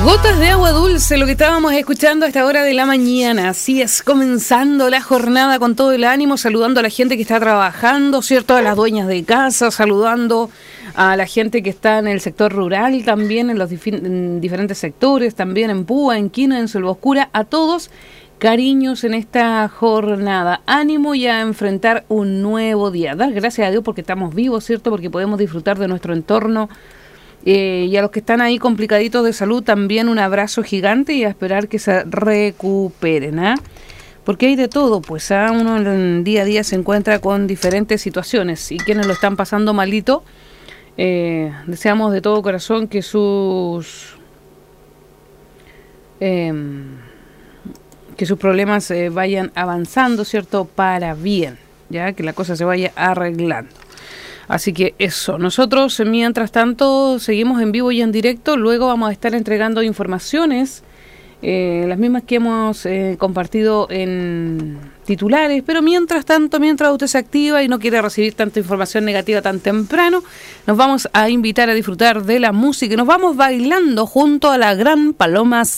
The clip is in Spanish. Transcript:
Gotas de agua dulce, lo que estábamos escuchando a esta hora de la mañana. Así es, comenzando la jornada con todo el ánimo, saludando a la gente que está trabajando, ¿cierto? A las dueñas de casa, saludando a la gente que está en el sector rural, también en los diferentes sectores, también en Púa, en Quina, en Selva Oscura, a todos cariños en esta jornada. Ánimo y a enfrentar un nuevo día. Dar gracias a Dios porque estamos vivos, ¿cierto? Porque podemos disfrutar de nuestro entorno. Y a los que están ahí complicaditos de salud también un abrazo gigante y a esperar que se recuperen, ¿ah? Porque hay de todo, pues uno en el día a día se encuentra con diferentes situaciones y quienes lo están pasando malito, deseamos de todo corazón que sus problemas vayan avanzando, ¿cierto? Para bien, ya que la cosa se vaya arreglando. Así que eso, nosotros mientras tanto seguimos en vivo y en directo, luego vamos a estar entregando informaciones, las mismas que hemos compartido en titulares, pero mientras tanto, mientras usted se activa y no quiere recibir tanta información negativa tan temprano, nos vamos a invitar a disfrutar de la música y nos vamos bailando junto a la gran Paloma